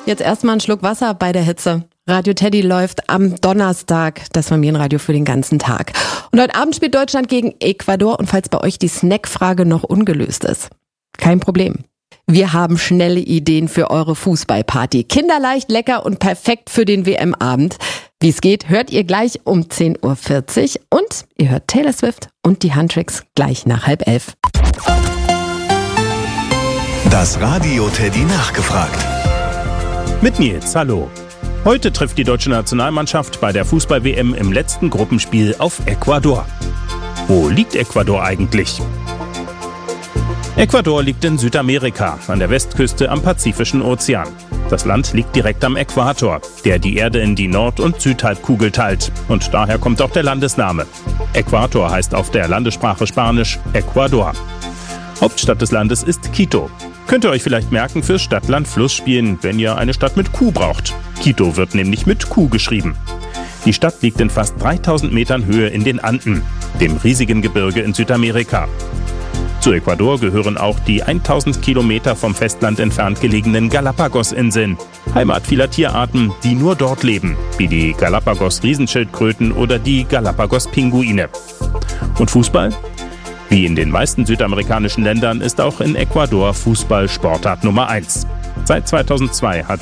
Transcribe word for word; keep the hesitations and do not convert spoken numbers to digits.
Jetzt erstmal einen Schluck Wasser bei der Hitze. Radio Teddy läuft am Donnerstag, das Familienradio für den ganzen Tag. Und heute Abend spielt Deutschland gegen Ecuador. Und falls bei euch die Snackfrage noch ungelöst ist, kein Problem. Wir haben schnelle Ideen für eure Fußballparty. Kinderleicht, lecker und perfekt für den W M-Abend. Wie es geht, hört ihr gleich um zehn Uhr vierzig. Und ihr hört Taylor Swift und die Handtricks gleich nach halb elf. Das Radio Teddy nachgefragt. Mit Nils, hallo. Heute trifft die deutsche Nationalmannschaft bei der Fußball-W M im letzten Gruppenspiel auf Ecuador. Wo liegt Ecuador eigentlich? Ecuador liegt in Südamerika, an der Westküste am Pazifischen Ozean. Das Land liegt direkt am Äquator, der die Erde in die Nord- und Südhalbkugel teilt. Und daher kommt auch der Landesname. Äquator heißt auf der Landessprache Spanisch Ecuador. Hauptstadt des Landes ist Quito. Könnt ihr euch vielleicht merken fürs Stadt-Land-Fluss-Spielen, wenn ihr eine Stadt mit Q braucht. Quito wird nämlich mit Q geschrieben. Die Stadt liegt in fast dreitausend Metern Höhe in den Anden, dem riesigen Gebirge in Südamerika. Zu Ecuador gehören auch die tausend Kilometer vom Festland entfernt gelegenen Galapagos-Inseln, Heimat vieler Tierarten, die nur dort leben, wie die Galapagos-Riesenschildkröten oder die Galapagos-Pinguine. Und Fußball? Wie in den meisten südamerikanischen Ländern ist auch in Ecuador Fußball Sportart Nummer eins. Seit zweitausendzwei hat